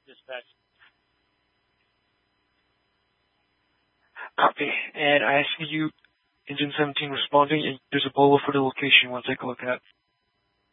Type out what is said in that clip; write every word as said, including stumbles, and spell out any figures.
dispatch. Copy. And I see you, Engine seventeen, responding, and there's a bolo for the location. Want to take a look at?